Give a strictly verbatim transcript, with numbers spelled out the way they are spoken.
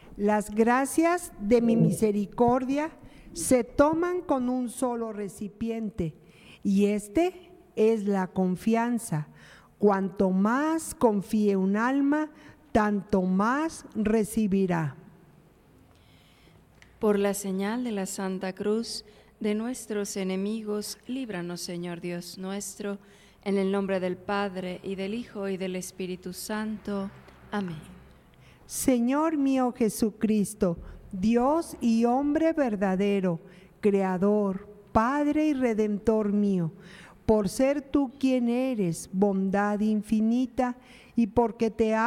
Las gracias de mi misericordia se toman con un solo recipiente, y este es la confianza. Cuanto más confíe un alma, tanto más recibirá. Por la señal de la Santa Cruz de nuestros enemigos, líbranos, Señor Dios nuestro, en el nombre del Padre, y del Hijo, y del Espíritu Santo. Amén. Señor mío Jesucristo, Dios y hombre verdadero, Creador, Padre y Redentor mío, por ser tú quien eres, bondad infinita, y porque te